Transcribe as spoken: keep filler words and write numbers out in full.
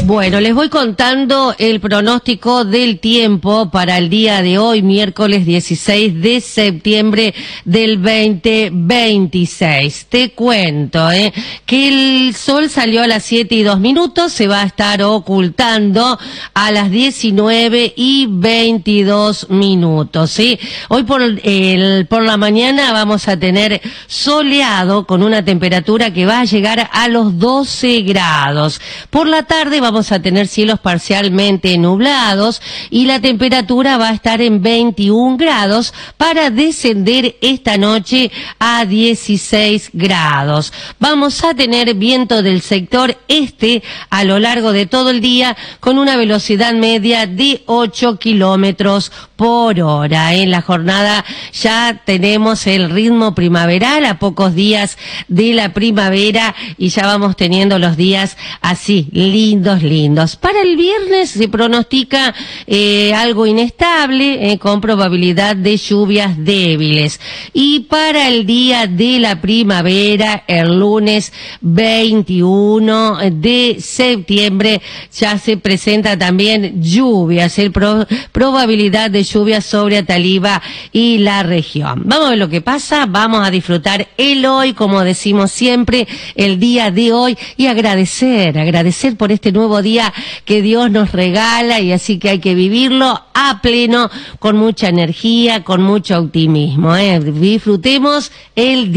Bueno, les voy contando el pronóstico del tiempo para el día de hoy, miércoles dieciséis de septiembre del veinte veintiséis. Te cuento, eh, que el sol salió a las siete y dos minutos, se va a estar ocultando a las diecinueve y veintidós minutos, ¿sí? Hoy por, el, por la mañana vamos a tener soleado con una temperatura que va a llegar a los doce grados. Por la tarde vamos a tener cielos parcialmente nublados y la temperatura va a estar en veintiún grados para descender esta noche a dieciséis grados. Vamos a tener viento del sector este a lo largo de todo el día con una velocidad media de ocho kilómetros por hora. En la jornada ya tenemos el ritmo primaveral a pocos días de la primavera y ya vamos teniendo los días así, lindos, lindos. Para el viernes se pronostica eh, algo inestable, eh, con probabilidad de lluvias débiles. Y para el día de la primavera, el lunes veintiuno de septiembre, ya se presenta también lluvias, el pro, probabilidad de lluvias sobre Ataliva y la región. Vamos a ver lo que pasa, vamos a disfrutar el hoy, como decimos siempre, el día de hoy, y agradecer, agradecer por este nuevo día que Dios nos regala, y así que hay que vivirlo a pleno, con mucha energía, con mucho optimismo, ¿eh? Disfrutemos el día.